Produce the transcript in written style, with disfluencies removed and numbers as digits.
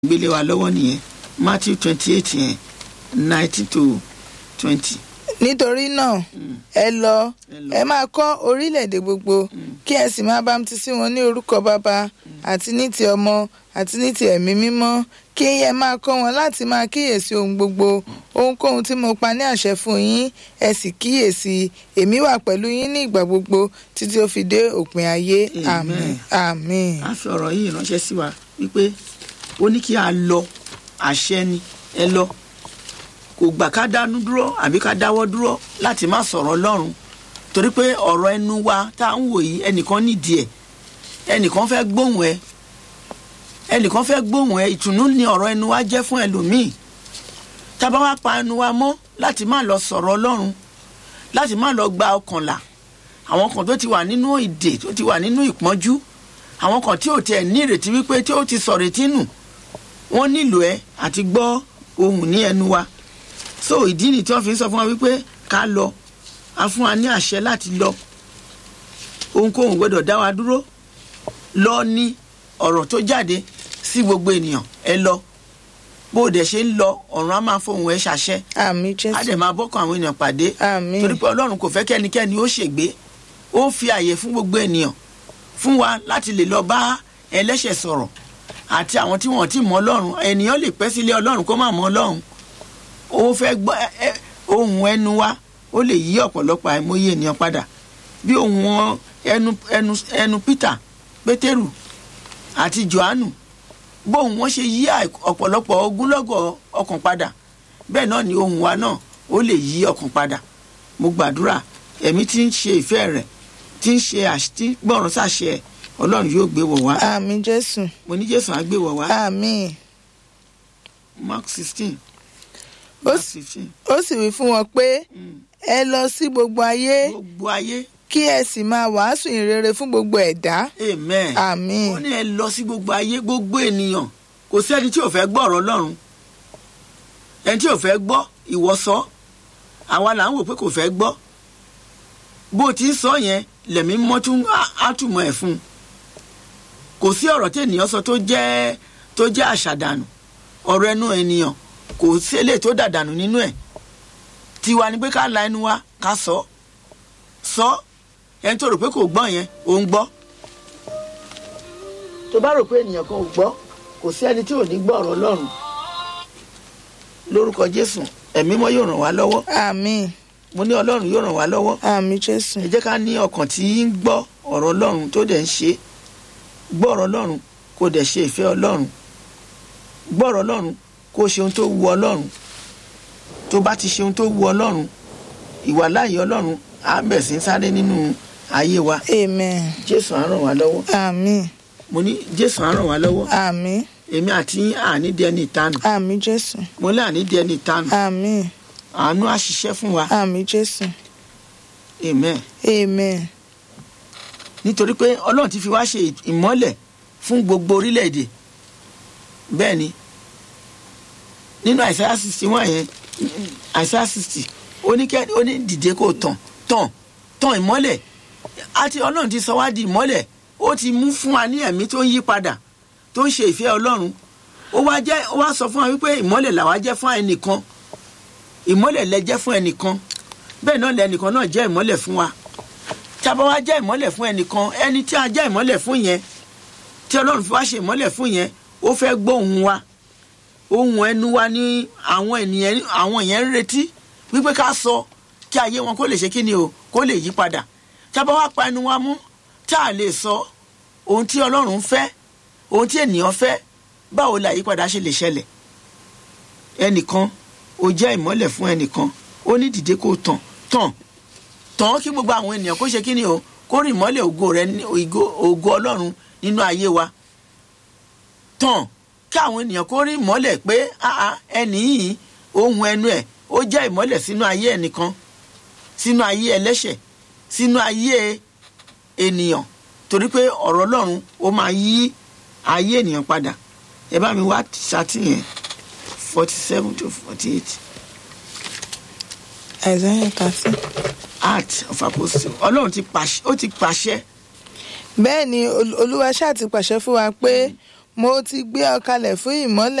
gbélé wa lọ́wọ́ nìyẹn Matthew 28 yẹn 19 to 20. nítorí náà ẹ lọ ẹ máa kọ́ orílẹ̀-èdè gbogbo kí ẹ sì máa bámtísí wọn ní orúkọ bàbá àti ní ti ọmọ àti ní ti ẹ̀mí mímọ́ kí ẹ máa kọ́ wọn láti máa kíyèsí ohun gbogbo ohunkóhun tí mo pa ní àṣẹ fún yín ẹ sì kíyèsí èmi wà pẹ̀lú yín ní ìgbà gbogbo títí ó fi dé òpin ayé. àmín àmín. a fi ọ̀rọ̀ yìí ránṣẹ́ sí wa wípé ó ní kí a lọ àṣẹ ni ẹ lọ kò gbà ká dánú dúró àbí ká dáwọ́ dúró láti má sọ̀rọ̀ Ọlọ́run torí pé ọ̀rọ̀ ẹnu wa tá à ń wò yìí ẹnìkan nídìí ẹ̀ ẹnìkan fẹ́ gbóhùn ẹ ẹnìkan fẹ́ gbóhùn ẹ ìtùnú ni ọ̀rọ̀ ẹnu wa jẹ́ fún ẹlòmíì tá bá wá pa ẹnu wa mọ́ láti má lọ sọ̀rọ̀ Ọlọ́run láti má lọ gba ọkàn là àwọn kan tó ti wà nínú ìdè tó ti wà nínú ìpọ́njú àwọn kan tí ò tiẹ̀ ní ìrètí wípé tí ó ti sọ̀rọ̀ etí nù wọ́n nílò ẹ àti gbọ́ ohùn ní ẹnu wa so ìdí ni tí wọ́n fi ń sọ fún wa wípé ká lọ a fún wa ní àṣẹ láti lọ ohunkóhun gbọ́dọ̀ dá wa dúró lọ ní ọ̀rọ̀ tó jáde sí gbogbo ènìyàn ẹ lọ bó dẹ̀ ṣe ń lọ ọ̀run á máa fohùn ẹ ṣàṣẹ àmín Jésù á dẹ̀ máa bọ́kàn àwọn ènìyàn pàdé àmín torí pé Ọlọ́run kò fẹ́ kẹ́nikẹ́ni ó ṣègbé ó fi àyè fún gbogbo ènìyàn fún wa láti lè lọ bá ẹlẹ́ṣẹ̀ sọ̀rọ̀ àti àwọn tí wọ́n ti mọ̀ Ọlọ́run ènìyàn lè pẹ́ sílé Ọlọ́run kó má mọ̀ Ọlọ́run ó fẹ́ gbọ́ ohùn ẹnu wa ó lè yí ọ̀pọ̀lọpọ̀ àìmọye ènìyàn padà bí ohùn ẹnu Peter Pétérù àti Jòhánù bóhùn wọn ṣe yí ọ̀pọ̀lọpọ̀ ogúnlọ́gọ̀ ọkàn padà bẹ́ẹ̀ náà ni ohùn wa náà ó lè yí ọkàn padà mo gbàdúrà ẹ̀mí tí ń ṣe ìfẹ́ rẹ̀ tí ń ṣe gbọ́ràn sáṣẹ Ọlọ́run yóò gbé wọ̀ wá. àmín Jésù. mo ní Jésù á gbé wọ̀ wá. àmín. Mark 16. ó sì wí fún wọn pé ẹ lọ sí gbogbo ayé kí ẹ sì máa wàásù ìrere fún gbogbo ẹ̀dá. amen. àmín. ó ní ẹ lọ sí gbogbo ayé gbogbo ènìyàn kò sẹ́ni tí ò fẹ́ gbọ́ ọ̀rọ̀ Ọlọ́run ẹni tí ò fẹ́ gbọ́ ìwọ sọ àwa là ń wò pé kò fẹ́ gbọ́ bó ti ń sọ yẹn lẹ̀mí mọ́ tún átùmọ̀ ẹ̀ fún un kò sí ọ̀rọ̀ tí ènìyàn sọ tó jẹ́ àṣàdànù ọ̀rọ̀ ẹnu ènìyàn kò sí eléyìí tó dàdànù nínú ẹ̀ tiwa ni pé ká la ẹnu wa ká sọ ẹni tó rò pé kò gbọ́ yẹn ò ń gbọ́ tó bá rò pé ènìyàn kan ò gbọ́ kò sí ẹni tí ò ní gbọ́ ọ̀rọ̀ Ọlọ́run lórúkọ Jésù ẹ̀mí mọ́ yóò ràn wá lọ́wọ́. àmín. mo ní Ọlọ́run yóò ràn wá lọ́wọ́. àmín Jésù. ẹ jẹ́ ká ní ọkàn tí ń gbọ́ ọ̀rọ̀ Ọlọ́run tó dẹ̀ ń ṣe gbọ́ ọ̀rọ̀ Ọlọ́run kó dẹ̀ ṣe ìfẹ́ Ọlọ́run gbọ́ ọ̀rọ̀ Ọlọ́run kó ṣe ohun tó wu Ọlọ́run tó bá ti ṣe ohun tó wu Ọlọ́run ìwàláàyè Ọlọ́run á bẹ̀ sí sáré nínú ayé wa. amen. Jésù á ràn wá lọ́wọ́. àmín. mo ní Jésù á ràn wá lọ́wọ́. àmín. èmi àti àní di ẹni ìtanù. àmín Jésù. mo lé àní di ẹni ìtanù. àmín. àánú á ṣiṣẹ́ fún wa. àmín Jésù. amen. amen. nítorí pé Ọlọ́run ti fi wá ṣe ìmọ́lẹ̀ fún gbogbo orílẹ̀-èdè bẹ́ẹ̀ ni nínú Àìsáyà 61 yẹn Àìsáyà 60 ó ní dìde kó tàn ìmọ́lẹ̀ àti Ọlọ́run ti sọ wá di ìmọ́lẹ̀ ó ti mú fún wa ní ẹ̀mí tó ń yí padà tó ń ṣe ìfẹ́ Ọlọ́run ó wá sọ fún wa wípé ìmọ́lẹ̀ làwa jẹ́ fún ẹnìkan ìmọ́lẹ̀ lẹ jẹ́ fún ẹnìkan bẹ́ẹ̀ náà lẹ́nìkan náà jẹ́ ìmọ́lẹ̀ fún wa tí a bá wá jẹ́ ìmọ́lẹ̀ fún ẹnìkan ẹni tí a jẹ́ ìmọ́lẹ̀ fún yẹn tí Ọlọ́run fi wá ṣe ìmọ́lẹ̀ fún yẹn ó fẹ́ gbọ́ ohùn wa ohùn ẹnu wa ní àwọn yẹn ń retí wípé ká sọ kí ayé wọn kó lè ṣe kí ni o kó lè yí padà tí a bá wá pa ẹnu wa mú tá a lè sọ ohun tí Ọlọ́run fẹ́ ohun tí ènìyàn fẹ́ báwo la yípadà ṣe lè ṣẹlẹ̀ ẹnìkan ó jẹ́ ìmọ́lẹ̀ fún ẹnìkan ó ní dìde kó tàn kí gbogbo àwọn ènìyàn kó ṣe kí ni o kó rí ìmọ́lẹ̀ ògo Ọlọ́run nínú ayé wa tàn kí àwọn ènìyàn kó rí ìmọ́lẹ̀ pé ẹni yìí ohun ẹnu ẹ̀ ó jẹ́ ìmọ́lẹ̀ sínú ayé ẹnìkan sínú ayé ẹlẹ́ṣẹ̀ sínú ayé ènìyàn torí pé ọ̀rọ̀ Ọlọ́run ó máa yí ayé ènìyàn padà ẹ bá mi wá ṣàtìyẹn 47 to 48. Isaiah 30. Acts of Apostles Ọlọ́run ti pàṣẹ. bẹ́ẹ̀ ni Olúwa ṣáà ti pàṣẹ fún wa pé mo ti gbé ọ kalẹ̀ fún ìmọ́lẹ̀